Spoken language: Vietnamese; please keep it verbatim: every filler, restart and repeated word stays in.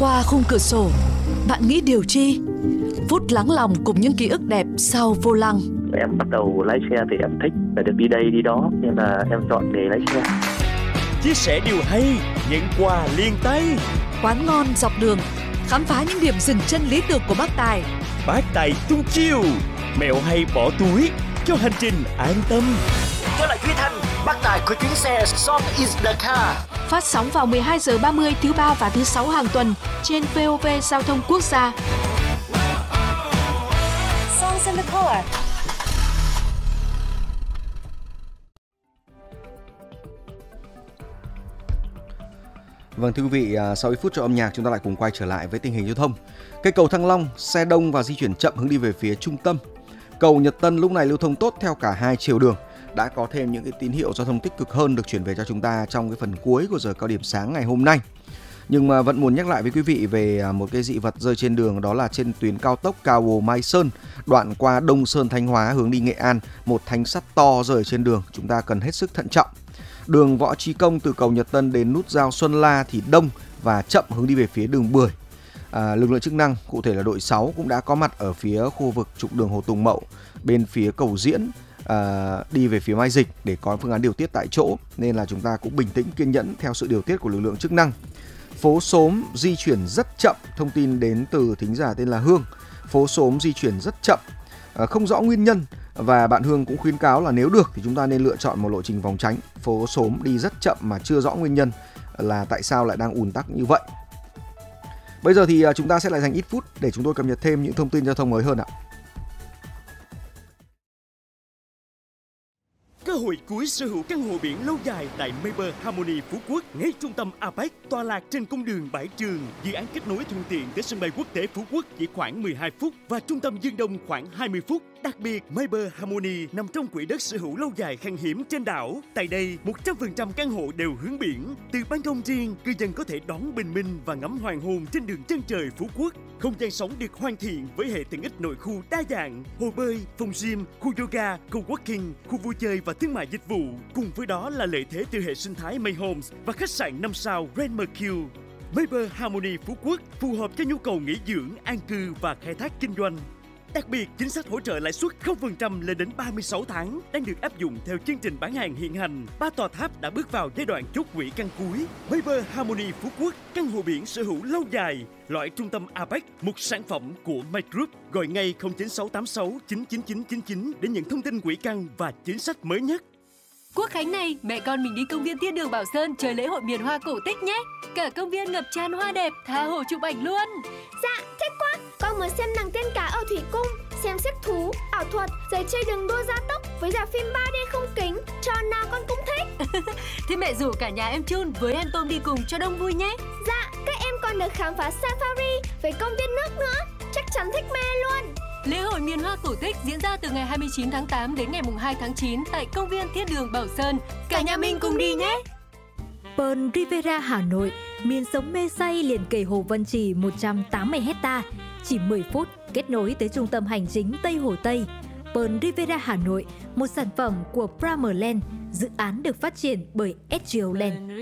Qua khung cửa sổ, bạn nghĩ điều chi? Phút lắng lòng cùng những ký ức đẹp sau vô lăng. Em bắt đầu lái xe thì em thích phải được đi đây đi đó, nên là em chọn nghề lái xe. Chia sẻ điều hay, nhận quà liền tay. Quán ngon dọc đường, khám phá những điểm dừng chân lý tưởng của bác Tài. Bác Tài tung chiêu, mẹo hay bỏ túi cho hành trình an tâm. Tôi là Duy Thanh, bác Tài của chuyến xe Song is the car. Phát sóng vào mười hai giờ ba mươi thứ ba và thứ sáu hàng tuần trên vê o vê Giao thông Quốc gia. Songs in the car. Vâng thưa quý vị, sau ít phút cho âm nhạc chúng ta lại cùng quay trở lại với tình hình giao thông. Cây cầu Thăng Long, xe đông và di chuyển chậm hướng đi về phía trung tâm. Cầu Nhật Tân lúc này lưu thông tốt theo cả hai chiều đường. Đã có thêm những cái tín hiệu giao thông tích cực hơn được chuyển về cho chúng ta trong cái phần cuối của giờ cao điểm sáng ngày hôm nay. Nhưng mà vẫn muốn nhắc lại với quý vị về một cái dị vật rơi trên đường, đó là trên tuyến cao tốc Cao Bồ Mai Sơn, đoạn qua Đông Sơn Thanh Hóa hướng đi Nghệ An, một thanh sắt to rơi trên đường, chúng ta cần hết sức thận trọng. Đường Võ Chí Công từ cầu Nhật Tân đến nút giao Xuân La thì đông và chậm hướng đi về phía đường Bưởi. À, lực lượng chức năng, cụ thể là đội sáu cũng đã có mặt ở phía khu vực trục đường Hồ Tùng Mậu bên phía cầu Diễn, à, đi về phía Mai Dịch để có phương án điều tiết tại chỗ, nên là chúng ta cũng bình tĩnh kiên nhẫn theo sự điều tiết của lực lượng chức năng. Phố Xóm di chuyển rất chậm, thông tin đến từ thính giả tên là Hương. Phố Xóm di chuyển rất chậm, à, không rõ nguyên nhân, và bạn Hương cũng khuyến cáo là nếu được thì chúng ta nên lựa chọn một lộ trình vòng tránh. Phố Xóm đi rất chậm mà chưa rõ nguyên nhân là tại sao lại đang ùn tắc như vậy. Bây giờ thì chúng ta sẽ lại dành ít phút để chúng tôi cập nhật thêm những thông tin giao thông mới hơn ạ. Cơ hội cuối sở hữu căn hộ biển lâu dài tại Mayber Harmony Phú Quốc, ngay trung tâm a pếch, tọa lạc trên cung đường Bãi Trường. Dự án kết nối thuận tiện tới sân bay quốc tế Phú Quốc chỉ khoảng mười hai phút và trung tâm Dương Đông khoảng hai mươi phút. Đặc biệt, Mayber Harmony nằm trong quỹ đất sở hữu lâu dài khan hiếm trên đảo. Tại đây, một trăm phần trăm căn hộ đều hướng biển. Từ ban công riêng, cư dân có thể đón bình minh và ngắm hoàng hôn trên đường chân trời Phú Quốc. Không gian sống được hoàn thiện với hệ tiện ích nội khu đa dạng, hồ bơi, phòng gym, khu yoga, co-working, khu vui chơi và thương mại dịch vụ. Cùng với đó là lợi thế từ hệ sinh thái May Homes và khách sạn năm sao Grand Mercure. Mayber Harmony Phú Quốc phù hợp cho nhu cầu nghỉ dưỡng, an cư và khai thác kinh doanh. Đặc biệt, chính sách hỗ trợ lãi suất không phần trăm lên đến ba mươi sáu tháng đang được áp dụng theo chương trình bán hàng hiện hành. Ba tòa tháp đã bước vào giai đoạn chốt quỹ căn cuối. Mayber Harmony Phú Quốc, căn hộ biển sở hữu lâu dài, loại trung tâm a pếch, một sản phẩm của May Group. Gọi ngay không chín sáu tám sáu chín chín chín chín chín để nhận thông tin quỹ căn và chính sách mới nhất. Quốc khánh này, mẹ con mình đi công viên Thiên Đường Bảo Sơn chơi lễ hội miền hoa cổ tích nhé. Cả công viên ngập tràn hoa đẹp, tha hồ chụp ảnh luôn. Dạ, thích quá. Con muốn xem nàng tiên cá ở thủy cung, xem xếp thú, ảo thuật, rồi chơi đường đua gia tốc với rạp phim ba D không kính. Trò nào con cũng thích. Thế mẹ rủ cả nhà em Chun với em Tôm đi cùng cho đông vui nhé. Dạ, các em còn được khám phá safari với công viên nước nữa. Chắc chắn thích mê luôn. Lễ hội miền hoa cổ tích diễn ra từ ngày hai mươi chín tháng tám đến ngày hai tháng chín tại công viên Thiên Đường Bảo Sơn. Cả nhà mình cùng đi nhé! Pearl Riviera Hà Nội, miền sống mê say liền kề Hồ Văn Trì một trăm tám mươi héc-ta, chỉ mười phút kết nối tới trung tâm hành chính Tây Hồ Tây. Pearl Riviera Hà Nội, một sản phẩm của Primerland, dự án được phát triển bởi ét giê ô Land.